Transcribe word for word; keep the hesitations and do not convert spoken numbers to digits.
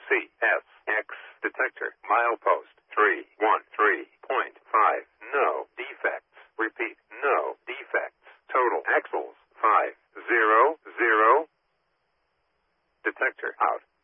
C S X detector. Milepost three one three point five. No defects. Repeat, no defects. Total axles five zero zero. Detector out.